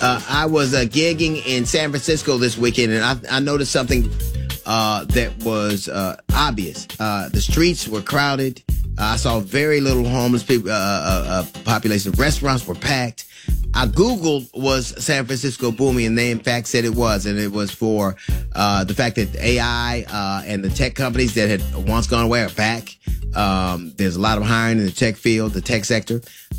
I was gigging in San Francisco this weekend, and I noticed something that was obvious. The streets were crowded. I saw very little homeless people, population. Restaurants were packed. I Googled, was San Francisco booming? And they, in fact, said it was. And it was for the fact that AI and the tech companies that had once gone away are back. There's a lot of hiring in the tech field, the tech sector.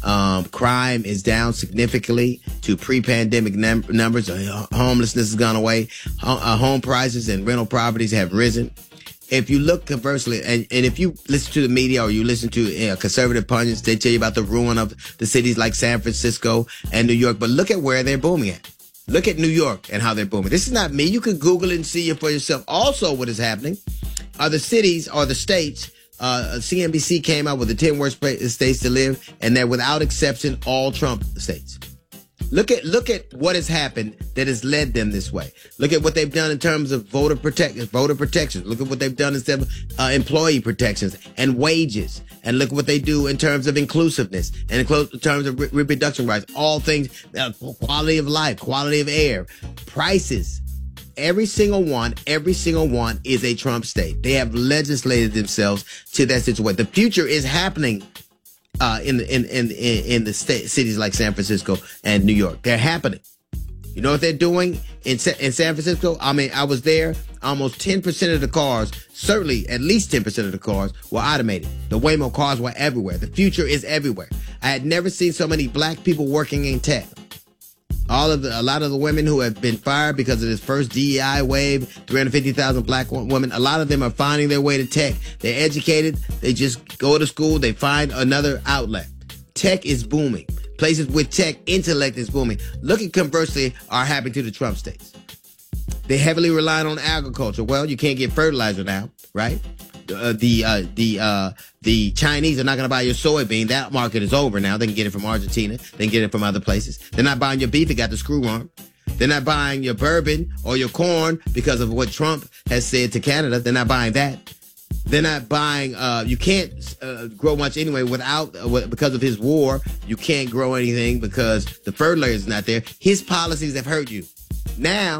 Crime is down significantly to pre-pandemic numbers. Homelessness has gone away. Home prices and rental properties have risen. If you look conversely, and if you listen to the media or you listen to conservative pundits, they tell you about the ruin of the cities like San Francisco and New York. But look at where they're booming at. Look at New York and how they're booming. This is not me. You can Google it and see it for yourself. Also, what is happening are the cities or the states. CNBC came out with the 10 worst states to live, and they're without exception all Trump states. Look at what has happened that has led them this way. Look at what they've done in terms of voter protections. Look at what they've done instead of employee protections and wages. And look at what they do in terms of inclusiveness and in terms of reproduction rights. All things, quality of life, quality of air, prices. Every single one is a Trump state. They have legislated themselves to that situation. The future is happening in the cities like San Francisco and New York. They're happening. You know what they're doing in San Francisco? I mean, I was there. Almost 10% of the cars, certainly at least 10% of the cars were automated. The Waymo cars were everywhere. The future is everywhere. I had never seen so many black people working in tech. A lot of the women who have been fired because of this first DEI wave, 350,000 black women, a lot of them are finding their way to tech. They're educated. They just go to school. They find another outlet. Tech is booming. Places with tech, intellect is booming. Look at, conversely, are happening to the Trump states. They heavily rely on agriculture. Well, you can't get fertilizer now, right? The Chinese are not going to buy your soybean. That market is over now. They can get it from Argentina. They can get it from other places. They're not buying your beef. It got the screw on. They're not buying your bourbon or your corn because of what Trump has said to Canada. They're not buying that. They're not buying, you can't grow much anyway because of his war. You can't grow anything because the fertilizer is not there. His policies have hurt you. Now,